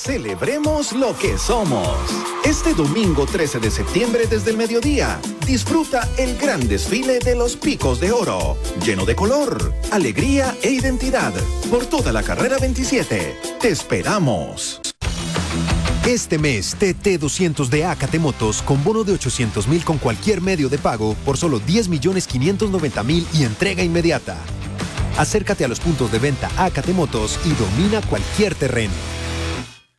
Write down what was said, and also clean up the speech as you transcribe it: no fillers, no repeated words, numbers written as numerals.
Celebremos lo que somos. Este domingo 13 de septiembre desde el mediodía, disfruta el gran desfile de los Picos de Oro, lleno de color, alegría e identidad, por toda la carrera 27. ¡Te esperamos! Este mes, TT200 de Acate Motos con bono de 800.000 con cualquier medio de pago por solo 10.590.000 y entrega inmediata. Acércate a los puntos de venta Acate Motos y domina cualquier terreno.